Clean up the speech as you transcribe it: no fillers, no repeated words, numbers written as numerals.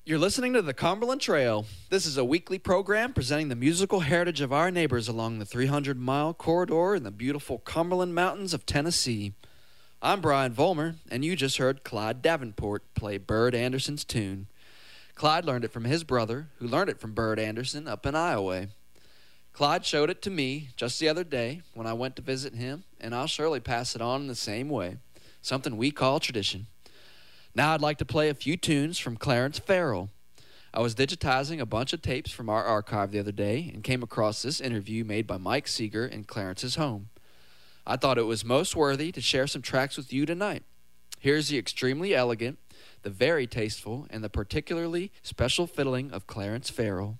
You're listening to the Cumberland Trail. This is a weekly program presenting the musical heritage of our neighbors along the 300-mile corridor in the beautiful Cumberland Mountains of Tennessee. I'm Brian Vollmer, and you just heard Clyde Davenport play Bird Anderson's tune. Clyde learned it from his brother, who learned it from Bird Anderson up in Iowa. Clyde showed it to me just the other day when I went to visit him, and I'll surely pass it on in the same way, something we call tradition. Now I'd like to play a few tunes from Clarence Farrell. I was digitizing a bunch of tapes from our archive the other day and came across this interview made by Mike Seeger in Clarence's home. I thought it was most worthy to share some tracks with you tonight. Here's the extremely elegant, the very tasteful, and the particularly special fiddling of Clarence Farrell.